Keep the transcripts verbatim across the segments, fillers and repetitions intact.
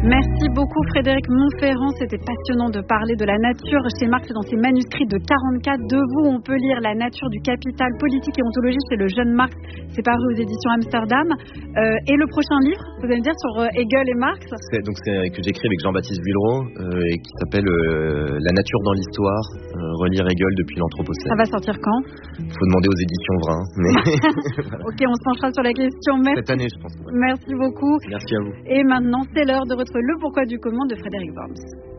Merci beaucoup Frédéric Montferrand, c'était passionnant de parler de la nature chez Marx dans ses manuscrits de quarante-quatre. De vous, on peut lire La nature du capital, politique et ontologie chez le jeune Marx, c'est paru aux éditions Amsterdam. Euh, et le prochain livre, vous allez me dire, sur euh, Hegel et Marx c'est, donc c'est que j'écris avec Jean-Baptiste Villeroy euh, et qui s'appelle euh, La nature dans l'histoire, euh, relire Hegel depuis l'Anthropocène. Ça va sortir quand? Il faut demander aux éditions Vrin. Mais voilà. Ok, on se penchera sur la question. Merci. Cette année, je pense. Ouais. Merci beaucoup. Merci à vous. Et maintenant, c'est l'heure de retrouver le pourquoi du comment de Frédéric Worms.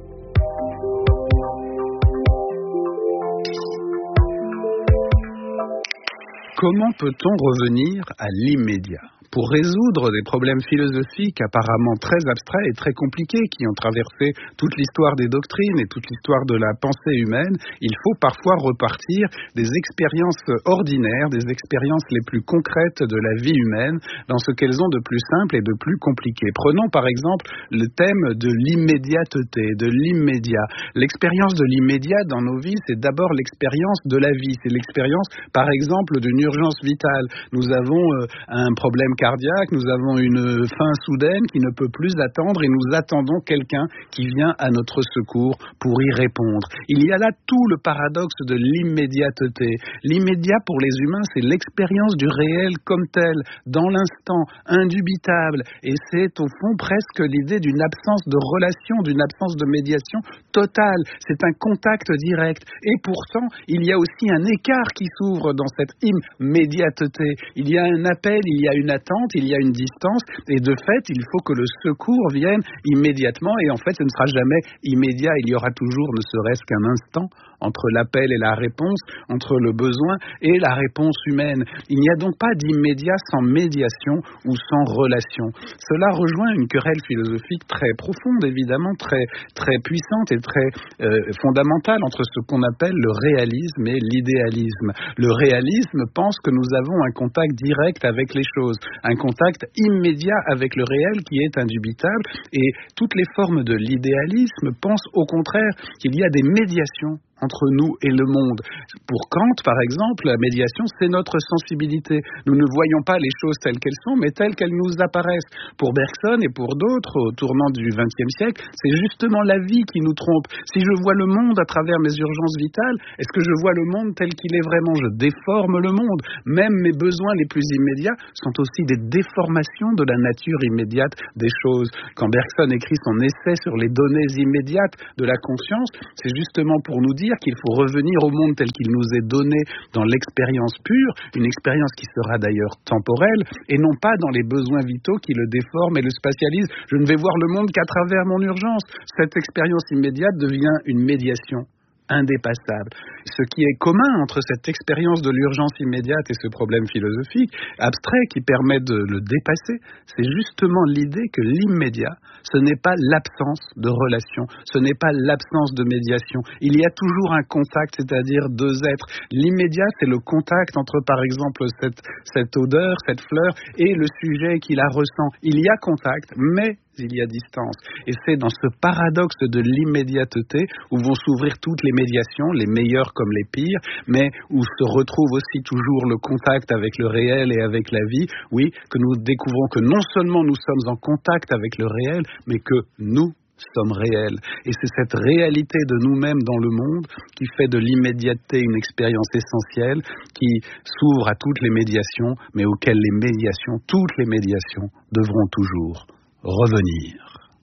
Comment peut-on revenir à l'immédiat ? Pour résoudre des problèmes philosophiques apparemment très abstraits et très compliqués qui ont traversé toute l'histoire des doctrines et toute l'histoire de la pensée humaine, il faut parfois repartir des expériences ordinaires, des expériences les plus concrètes de la vie humaine, dans ce qu'elles ont de plus simple et de plus compliqué. Prenons par exemple le thème de l'immédiateté, de l'immédiat. L'expérience de l'immédiat dans nos vies, c'est d'abord l'expérience de la vie. C'est l'expérience, par exemple, d'une urgence vitale. Nous avons euh, un problème cardiaque, nous avons une faim soudaine qui ne peut plus attendre et nous attendons quelqu'un qui vient à notre secours pour y répondre. Il y a là tout le paradoxe de l'immédiateté. L'immédiat pour les humains, c'est l'expérience du réel comme tel, dans l'instant, indubitable. Et c'est au fond presque l'idée d'une absence de relation, d'une absence de médiation totale. C'est un contact direct. Et pourtant, il y a aussi un écart qui s'ouvre dans cette immédiateté. Il y a un appel, il y a une attente, il y a une distance, et de fait, il faut que le secours vienne immédiatement, et en fait, ce ne sera jamais immédiat, il y aura toujours, ne serait-ce qu'un instant, entre l'appel et la réponse, entre le besoin et la réponse humaine. Il n'y a donc pas d'immédiat sans médiation ou sans relation. Cela rejoint une querelle philosophique très profonde, évidemment, très, très puissante et très euh, fondamentale entre ce qu'on appelle le réalisme et l'idéalisme. Le réalisme pense que nous avons un contact direct avec les choses, un contact immédiat avec le réel qui est indubitable, et toutes les formes de l'idéalisme pensent au contraire qu'il y a des médiations entre nous et le monde. Pour Kant, par exemple, la médiation, c'est notre sensibilité. Nous ne voyons pas les choses telles qu'elles sont, mais telles qu'elles nous apparaissent. Pour Bergson et pour d'autres, au tournant du vingtième siècle, c'est justement la vie qui nous trompe. Si je vois le monde à travers mes urgences vitales, est-ce que je vois le monde tel qu'il est vraiment? Je déforme le monde. Même mes besoins les plus immédiats sont aussi des déformations de la nature immédiate des choses. Quand Bergson écrit son essai sur les données immédiates de la conscience, c'est justement pour nous dire qu'il faut revenir au monde tel qu'il nous est donné dans l'expérience pure, une expérience qui sera d'ailleurs temporelle, et non pas dans les besoins vitaux qui le déforment et le spatialisent. Je ne vais voir le monde qu'à travers mon urgence. Cette expérience immédiate devient une médiation indépassable. Ce qui est commun entre cette expérience de l'urgence immédiate et ce problème philosophique abstrait qui permet de le dépasser, c'est justement l'idée que l'immédiat, ce n'est pas l'absence de relation, ce n'est pas l'absence de médiation. Il y a toujours un contact, c'est-à-dire deux êtres. L'immédiat, c'est le contact entre, par exemple, cette, cette odeur, cette fleur, et le sujet qui la ressent. Il y a contact, mais il y a distance. Et c'est dans ce paradoxe de l'immédiateté où vont s'ouvrir toutes les médiations, les meilleures comme les pires, mais où se retrouve aussi toujours le contact avec le réel et avec la vie, oui, que nous découvrons que non seulement nous sommes en contact avec le réel, mais que nous sommes réels. Et c'est cette réalité de nous-mêmes dans le monde qui fait de l'immédiateté une expérience essentielle, qui s'ouvre à toutes les médiations, mais auxquelles les médiations, toutes les médiations, devront toujours revenir.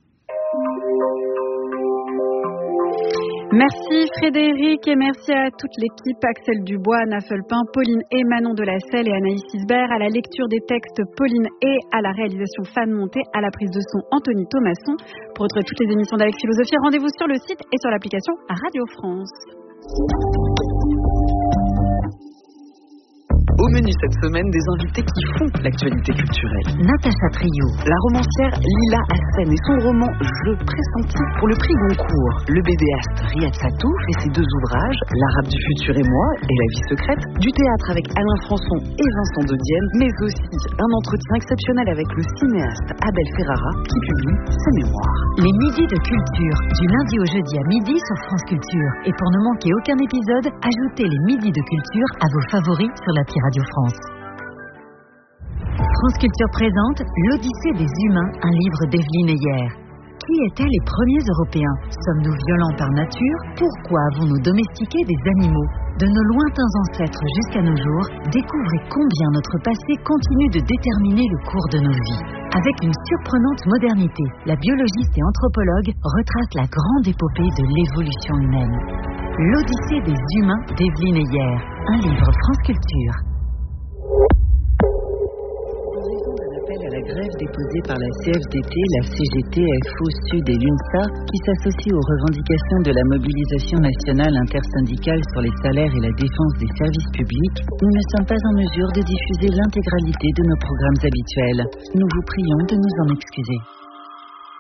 Merci Frédéric et merci à toute l'équipe, Axel Dubois, Anna Felpin, Pauline et Manon de la Selle et Anaïs Isbert, à la lecture des textes Pauline et à la réalisation Fan Monté, à la prise de son Anthony Thomasson. Pour retrouver toutes les émissions d'Avec Philosophie, rendez-vous sur le site et sur l'application Radio France. Au menu cette semaine, des invités qui font l'actualité culturelle. Natacha Trio, la romancière Lila Hassen et son roman Je pressentis pour le prix Goncourt. Le bédéaste Riyad Sattouf et ses deux ouvrages, L'Arabe du futur et moi et La vie secrète, du théâtre avec Alain Françon et Vincent de Dienne, mais aussi un entretien exceptionnel avec le cinéaste Abel Ferrara qui publie ses mémoires. Les midis de culture, du lundi au jeudi à midi sur France Culture. Et pour ne manquer aucun épisode, ajoutez les midis de culture à vos favoris sur l'appli Radio France. France Culture présente L'Odyssée des humains, un livre d'Evelyne Heyer. Qui étaient les premiers Européens? Sommes-nous violents par nature? Pourquoi avons-nous domestiqué des animaux? De nos lointains ancêtres jusqu'à nos jours, découvrez combien notre passé continue de déterminer le cours de nos vies. Avec une surprenante modernité, la biologiste et anthropologue retrace la grande épopée de l'évolution humaine. L'Odyssée des humains d'Evelyne Heyer, un livre France Culture. À la grève déposée par la C F D T, la C G T, F O, Sud et l'UNSA, qui s'associe aux revendications de la mobilisation nationale intersyndicale sur les salaires et la défense des services publics, nous ne sommes pas en mesure de diffuser l'intégralité de nos programmes habituels. Nous vous prions de nous en excuser.